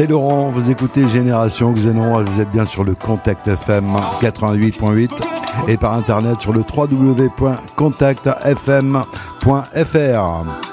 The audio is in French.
C'est Laurent, vous écoutez Génération Xénon, vous êtes bien sur le Contact FM 88.8 et par internet sur le www.contactfm.fr.